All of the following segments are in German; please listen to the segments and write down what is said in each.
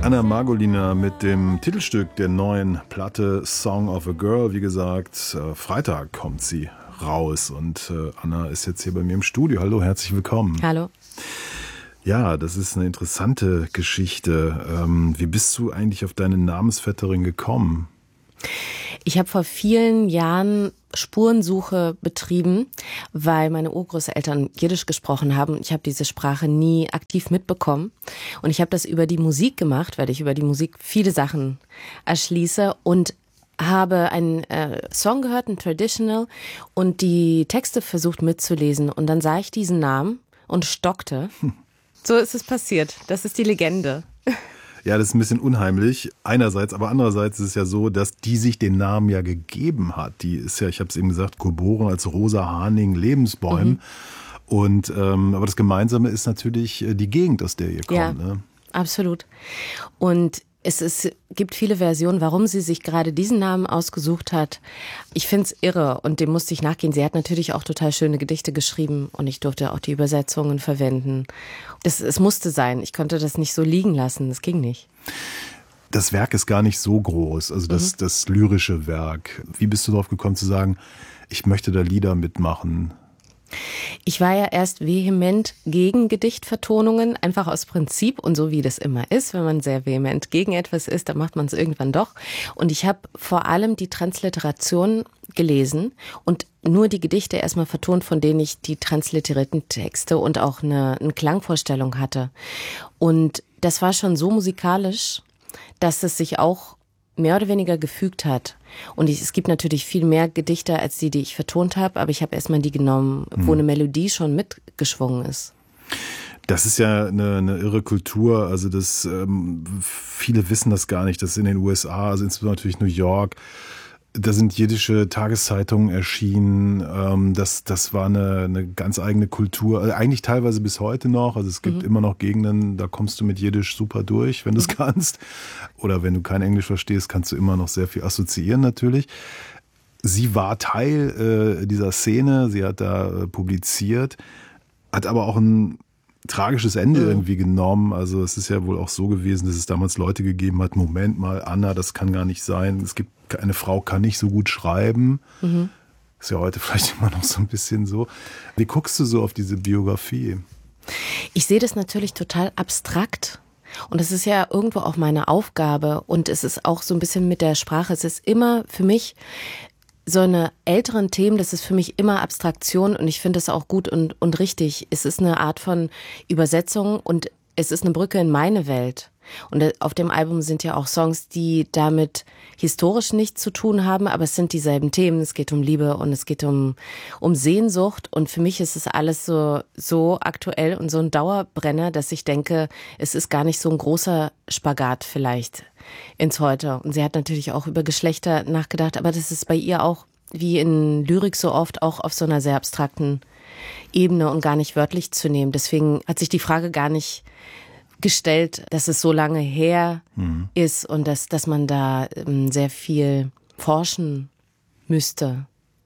Anna Margolina mit dem Titelstück der neuen Platte Song of a Girl. Wie gesagt, Freitag kommt sie raus und Anna ist jetzt hier bei mir im Studio. Hallo, herzlich willkommen. Hallo. Ja, das ist eine interessante Geschichte. Wie bist du eigentlich auf deine Namensvetterin gekommen? Ich habe vor vielen Jahren Spurensuche betrieben, weil meine Urgroßeltern Jiddisch gesprochen haben. Ich habe diese Sprache nie aktiv mitbekommen. Und ich habe das über die Musik gemacht, weil ich über die Musik viele Sachen erschließe und habe einen Song gehört, ein Traditional, und die Texte versucht mitzulesen. Und dann sah ich diesen Namen und stockte. So ist es passiert. Das ist die Legende. Ja, das ist ein bisschen unheimlich. Einerseits, aber andererseits ist es ja so, dass die sich den Namen ja gegeben hat. Die ist ja, ich habe es eben gesagt, geboren als Rosa Haning Lebensbäum. Und aber das Gemeinsame ist natürlich die Gegend, aus der ihr kommt. Ja, ne? Absolut. Und es gibt viele Versionen, warum sie sich gerade diesen Namen ausgesucht hat. Ich finde es irre und dem musste ich nachgehen. Sie hat natürlich auch total schöne Gedichte geschrieben und ich durfte auch die Übersetzungen verwenden. Es musste sein. Ich konnte das nicht so liegen lassen. Das ging nicht. Das Werk ist gar nicht so groß, also das lyrische Werk. Wie bist du darauf gekommen zu sagen, ich möchte da Lieder mitmachen? Ich war ja erst vehement gegen Gedichtvertonungen, einfach aus Prinzip und so wie das immer ist, wenn man sehr vehement gegen etwas ist, dann macht man es irgendwann doch. Und ich habe vor allem die Transliteration gelesen und nur die Gedichte erstmal vertont, von denen ich die transliterierten Texte und auch eine Klangvorstellung hatte. Und das war schon so musikalisch, dass es sich auch mehr oder weniger gefügt hat. Und es gibt natürlich viel mehr Gedichte als die ich vertont habe, aber ich habe erstmal die genommen, wo eine Melodie schon mitgeschwungen ist. Das ist ja eine irre Kultur, also viele wissen das gar nicht, dass in den USA, also insbesondere natürlich New York, da sind jiddische Tageszeitungen erschienen, das war eine ganz eigene Kultur, also eigentlich teilweise bis heute noch, also es gibt immer noch Gegenden, da kommst du mit Jiddisch super durch, wenn du es kannst, oder wenn du kein Englisch verstehst, kannst du immer noch sehr viel assoziieren natürlich. Sie war Teil dieser Szene, sie hat da publiziert, hat aber auch ein tragisches Ende irgendwie genommen. Also es ist ja wohl auch so gewesen, dass es damals Leute gegeben hat, Moment mal, Anna, das kann gar nicht sein. Eine Frau kann nicht so gut schreiben. Ist ja heute vielleicht immer noch so ein bisschen so. Wie guckst du so auf diese Biografie? Ich sehe das natürlich total abstrakt. Und das ist ja irgendwo auch meine Aufgabe. Und es ist auch so ein bisschen mit der Sprache. Es ist immer für mich so eine älteren Themen, das ist für mich immer Abstraktion und ich finde das auch gut und richtig. Es ist eine Art von Übersetzung und es ist eine Brücke in meine Welt. Und auf dem Album sind ja auch Songs, die damit historisch nichts zu tun haben, aber es sind dieselben Themen. Es geht um Liebe und es geht um Sehnsucht. Und für mich ist es alles so aktuell und so ein Dauerbrenner, dass ich denke, es ist gar nicht so ein großer Spagat vielleicht ins Heute. Und sie hat natürlich auch über Geschlechter nachgedacht, aber das ist bei ihr auch, wie in Lyrik so oft, auch auf so einer sehr abstrakten Ebene und gar nicht wörtlich zu nehmen. Deswegen hat sich die Frage gar nicht gestellt, dass es so lange her ist und dass man da sehr viel forschen müsste.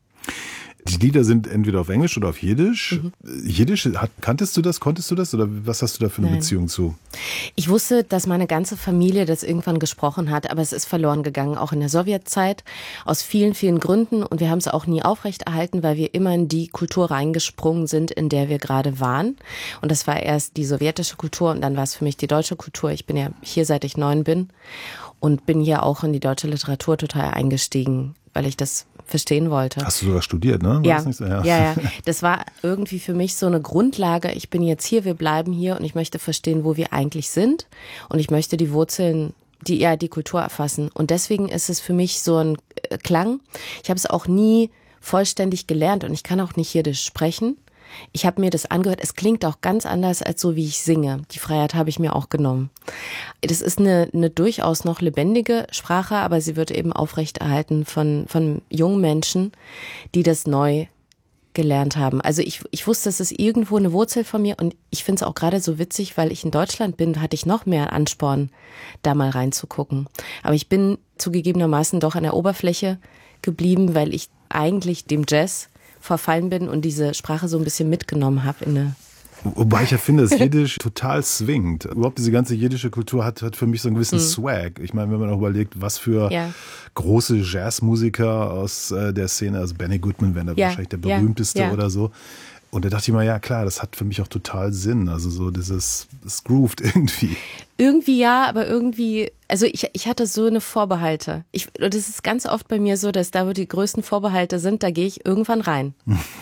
Die Lieder sind entweder auf Englisch oder auf Jiddisch. Jiddisch, kanntest du das, konntest du das oder was hast du da für eine Beziehung zu? Ich wusste, dass meine ganze Familie das irgendwann gesprochen hat, aber es ist verloren gegangen, auch in der Sowjetzeit, aus vielen, vielen Gründen. Und wir haben es auch nie aufrechterhalten, weil wir immer in die Kultur reingesprungen sind, in der wir gerade waren. Und das war erst die sowjetische Kultur und dann war es für mich die deutsche Kultur. Ich bin ja hier, seit ich 9 bin und bin hier auch in die deutsche Literatur total eingestiegen, weil ich das verstehen wollte. Hast du sogar studiert, ne? War Ja. das nicht so? Ja. Das war irgendwie für mich so eine Grundlage. Ich bin jetzt hier, wir bleiben hier und ich möchte verstehen, wo wir eigentlich sind. Und ich möchte die Wurzeln, die Kultur erfassen. Und deswegen ist es für mich so ein Klang. Ich habe es auch nie vollständig gelernt und ich kann auch nicht Jiddisch sprechen. Ich habe mir das angehört, es klingt auch ganz anders als so, wie ich singe. Die Freiheit habe ich mir auch genommen. Das ist eine durchaus noch lebendige Sprache, aber sie wird eben aufrechterhalten von jungen Menschen, die das neu gelernt haben. Also ich wusste, es ist irgendwo eine Wurzel von mir und ich finde es auch gerade so witzig, weil ich in Deutschland bin, hatte ich noch mehr Ansporn, da mal reinzugucken. Aber ich bin zugegebenermaßen doch an der Oberfläche geblieben, weil ich eigentlich dem Jazz verfallen bin und diese Sprache so ein bisschen mitgenommen habe in eine Wobei ich ja finde, dass Jiddisch total swingt. Überhaupt diese ganze jiddische Kultur hat für mich so einen gewissen Swag. Ich meine, wenn man auch überlegt, was für große Jazzmusiker aus der Szene, also Benny Goodman wäre wahrscheinlich der berühmteste oder so. Und da dachte ich mir, ja klar, das hat für mich auch total Sinn. Also so es groovt irgendwie. Irgendwie ja, aber irgendwie, also ich hatte so eine Vorbehalte. Das ist ganz oft bei mir so, dass da, wo die größten Vorbehalte sind, da gehe ich irgendwann rein.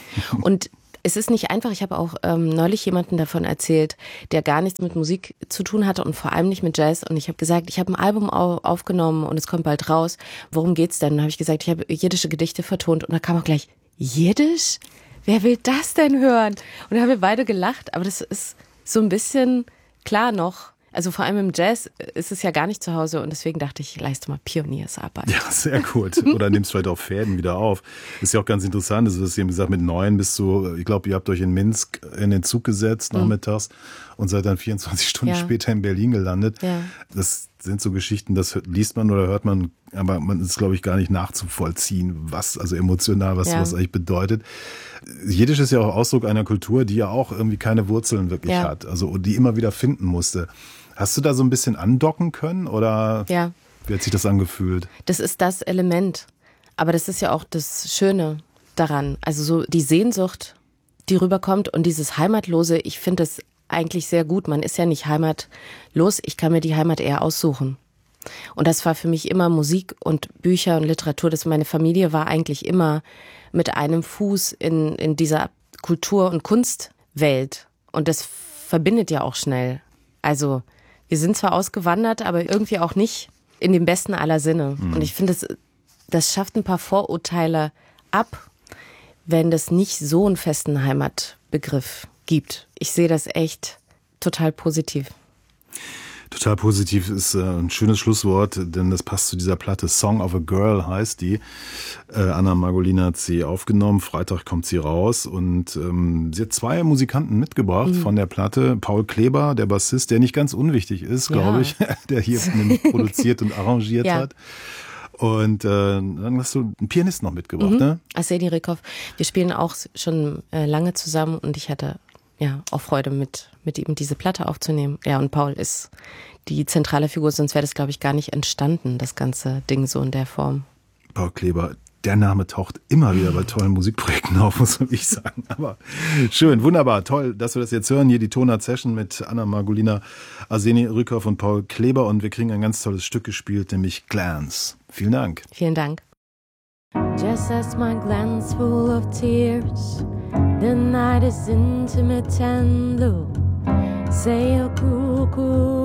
Und es ist nicht einfach. Ich habe auch neulich jemanden davon erzählt, der gar nichts mit Musik zu tun hatte und vor allem nicht mit Jazz. Und ich habe gesagt, ich habe ein Album aufgenommen und es kommt bald raus. Worum geht's denn? Und dann habe ich gesagt, ich habe jiddische Gedichte vertont. Und da kam auch gleich, Jiddisch? Wer will das denn hören? Und da haben wir beide gelacht. Aber das ist so ein bisschen klar noch. Also vor allem im Jazz ist es ja gar nicht zu Hause und deswegen dachte ich, leiste mal Pioniersarbeit. Ja, sehr gut. Oder nimmst vielleicht auch Fäden wieder auf. Ist ja auch ganz interessant, also dass ihr gesagt mit 9 bist du, ich glaube, ihr habt euch in Minsk in den Zug gesetzt nachmittags und seid dann 24 Stunden später in Berlin gelandet. Ja. Das sind so Geschichten, das liest man oder hört man, aber man ist, glaube ich, gar nicht nachzuvollziehen, was, also emotional, was sowas eigentlich bedeutet. Jiddisch ist ja auch Ausdruck einer Kultur, die ja auch irgendwie keine Wurzeln wirklich hat, also die immer wieder finden musste. Hast du da so ein bisschen andocken können oder wie hat sich das angefühlt? Das ist das Element, aber das ist ja auch das Schöne daran. Also so die Sehnsucht, die rüberkommt und dieses Heimatlose, ich finde es eigentlich sehr gut. Man ist ja nicht heimatlos, ich kann mir die Heimat eher aussuchen. Und das war für mich immer Musik und Bücher und Literatur. Meine Familie war eigentlich immer mit einem Fuß in dieser Kultur- und Kunstwelt. Und das verbindet ja auch schnell. Also wir sind zwar ausgewandert, aber irgendwie auch nicht in dem besten aller Sinne. Und ich finde, das schafft ein paar Vorurteile ab, wenn das nicht so einen festen Heimatbegriff gibt. Ich sehe das echt total positiv. Total positiv ist ein schönes Schlusswort, denn das passt zu dieser Platte. Song of a Girl heißt die. Anna Margolina hat sie aufgenommen. Freitag kommt sie raus und sie hat 2 Musikanten mitgebracht von der Platte. Paul Kleber, der Bassist, der nicht ganz unwichtig ist, glaube ich, der hier nämlich produziert und arrangiert hat. Und dann hast du einen Pianisten noch mitgebracht, ne? Arseni Rykov. Wir spielen auch schon lange zusammen und ich hatte auch Freude, mit ihm diese Platte aufzunehmen. Ja, und Paul ist die zentrale Figur, sonst wäre das, glaube ich, gar nicht entstanden, das ganze Ding so in der Form. Paul Kleber, der Name taucht immer wieder bei tollen Musikprojekten auf, muss ich sagen. Aber schön, wunderbar, toll, dass wir das jetzt hören. Hier die Tonart Session mit Anna Margolina, Arseni Rykov und Paul Kleber. Und wir kriegen ein ganz tolles Stück gespielt, nämlich Glance. Vielen Dank. Vielen Dank. Just as my glance full of tears, the night is intimate and blue. Say a cuckoo